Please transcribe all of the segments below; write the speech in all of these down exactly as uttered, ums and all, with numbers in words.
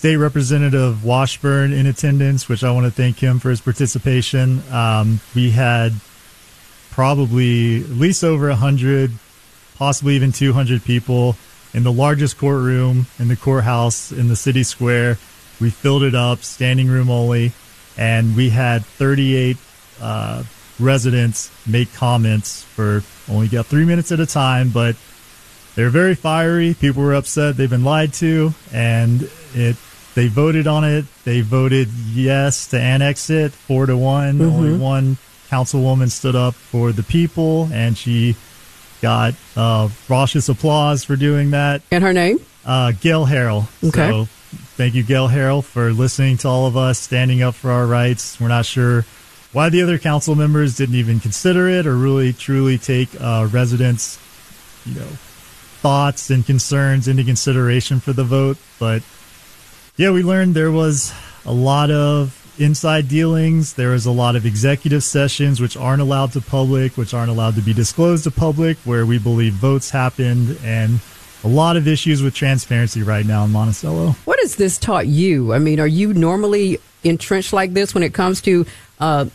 State Representative Washburn in attendance, which I want to thank him for his participation. Um, we had probably at least over one hundred, possibly even two hundred people in the largest courtroom in the courthouse in the city square. We filled it up, standing room only, and we had thirty-eight uh, residents make comments for only got three minutes at a time, but they're very fiery. People were upset. They've been lied to, and it. They voted on it. They voted yes to annex it, four to one. Mm-hmm. Only one councilwoman stood up for the people, and she got uh, raucous applause for doing that. And her name? Uh, Gail Harrell. Okay. So thank you, Gail Harrell, for listening to all of us, standing up for our rights. We're not sure why the other council members didn't even consider it or really, truly take uh, residents' you know, thoughts and concerns into consideration for the vote, but yeah, we learned there was a lot of inside dealings. There was a lot of executive sessions which aren't allowed to public, which aren't allowed to be disclosed to public, where we believe votes happened, and a lot of issues with transparency right now in Monticello. What has this taught you? I mean, are you normally entrenched like this when it comes to uh,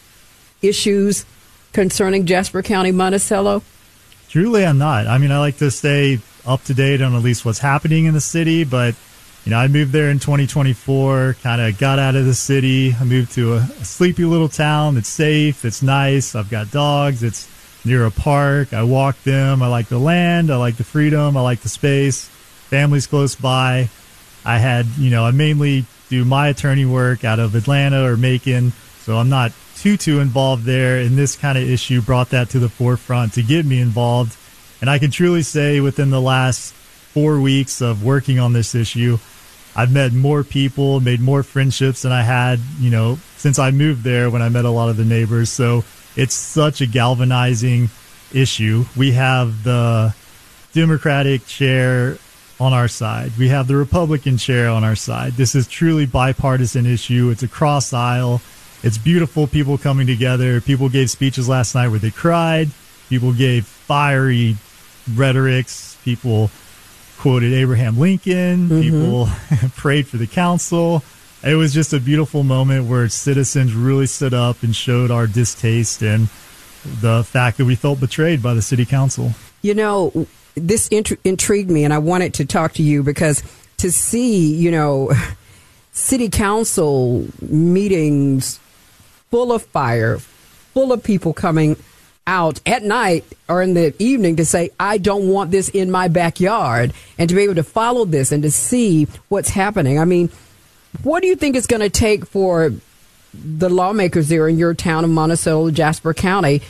issues concerning Jasper County, Monticello? Truly, I'm not. I mean, I like to stay up to date on at least what's happening in the city, but you know, I moved there in twenty twenty-four, kind of got out of the city. I moved to a, a sleepy little town that's safe, that's nice. I've got dogs. It's near a park. I walk them. I like the land. I like the freedom. I like the space. Family's close by. I had, you know, I mainly do my attorney work out of Atlanta or Macon, so I'm not too, too involved there. And this kind of issue brought that to the forefront to get me involved. And I can truly say within the last four weeks of working on this issue, I've met more people, made more friendships than I had, you know, since I moved there when I met a lot of the neighbors. So it's such a galvanizing issue. We have the Democratic chair on our side. We have the Republican chair on our side. This is truly bipartisan issue. It's across aisle. It's beautiful people coming together. People gave speeches last night where they cried. People gave fiery rhetorics. People quoted Abraham Lincoln. Mm-hmm. People prayed for the council. It was just a beautiful moment where citizens really stood up and showed our distaste and the fact that we felt betrayed by the city council. You know, this int- intrigued me, and I wanted to talk to you because to see, you know, city council meetings full of fire, full of people coming out at night or in the evening to say, I don't want this in my backyard, and to be able to follow this and to see what's happening. I mean, what do you think it's going to take for the lawmakers there in your town of Monticello, Jasper County,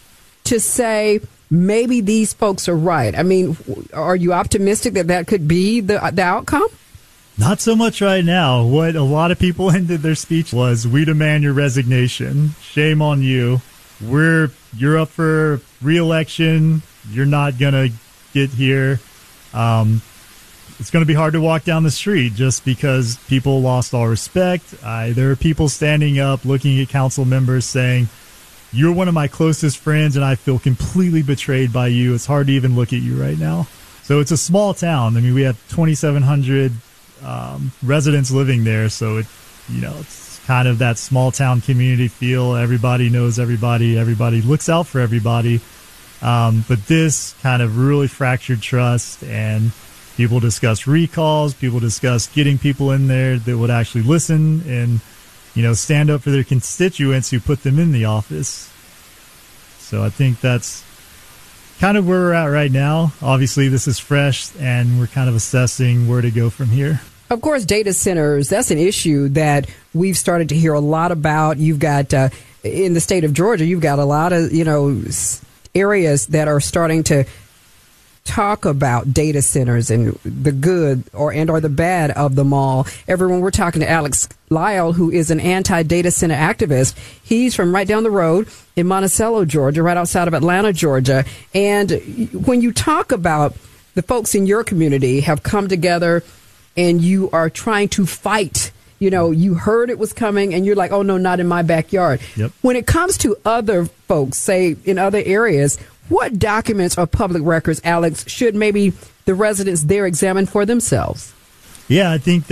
to say maybe these folks are right? I mean, are you optimistic that that could be the, the outcome? Not so much right now. What a lot of people ended their speech was, we demand your resignation. Shame on you. We're you're up for re-election. You're not going to get here. Um, it's going to be hard to walk down the street just because people lost all respect. Uh, there are people standing up looking at council members saying, you're one of my closest friends and I feel completely betrayed by you. It's hard to even look at you right now. So it's a small town. I mean, we have twenty-seven hundred um, residents living there. So, it, you know, it's kind of that small town community feel. Everybody knows everybody. Everybody looks out for everybody. Um, but this kind of really fractured trust, and people discuss recalls. People discuss getting people in there that would actually listen and, you know, stand up for their constituents who put them in the office. So I think that's kind of where we're at right now. Obviously, this is fresh, and we're kind of assessing where to go from here. Of course, data centers, that's an issue that we've started to hear a lot about. You've got, uh, in the state of Georgia, you've got a lot of, you know, areas that are starting to talk about data centers and the good or and or the bad of them all. Everyone, we're talking to Alex Lyle, who is an anti-data center activist. He's from right down the road in Monticello, Georgia, right outside of Atlanta, Georgia. And when you talk about the folks in your community have come together and you are trying to fight, you know, you heard it was coming and you're like, oh, no, not in my backyard. Yep. When it comes to other folks, say in other areas, what documents or public records, Alex, should maybe the residents there examine for themselves? Yeah, I think